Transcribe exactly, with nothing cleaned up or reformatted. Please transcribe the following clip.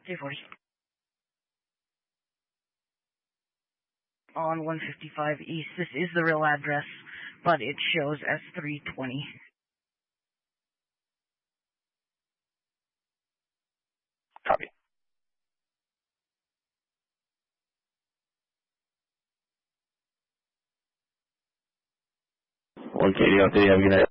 three forty. On one fifty-five East. This is the real address, but it shows as three twenty. Copy. one K D, have a good night.